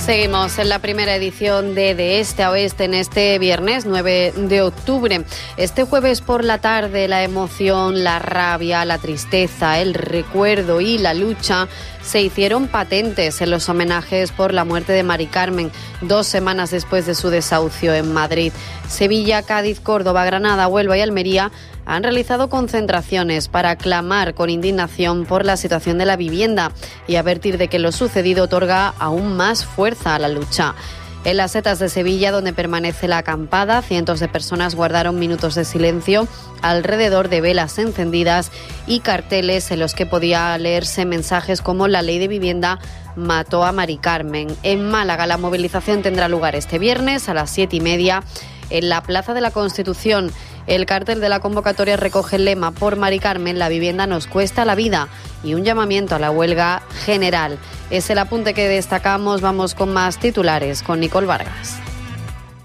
Seguimos en la primera edición de Este a Oeste en este viernes 9 de octubre. Este jueves por la tarde la emoción, la rabia, la tristeza, el recuerdo y la lucha se hicieron patentes en los homenajes por la muerte de Mari Carmen, 2 semanas después de su desahucio en Madrid. Sevilla, Cádiz, Córdoba, Granada, Huelva y Almería han realizado concentraciones para clamar con indignación por la situación de la vivienda y advertir de que lo sucedido otorga aún más fuerza a la lucha. En las Setas de Sevilla, donde permanece la acampada, cientos de personas guardaron minutos de silencio alrededor de velas encendidas y carteles en los que podía leerse mensajes como "La ley de vivienda mató a Mari Carmen". En Málaga, la movilización tendrá lugar este viernes a las 7:30 en la Plaza de la Constitución. El cartel de la convocatoria recoge el lema "Por Mari Carmen, la vivienda nos cuesta la vida", y un llamamiento a la huelga general. Es el apunte que destacamos. Vamos con más titulares con Nicole Vargas.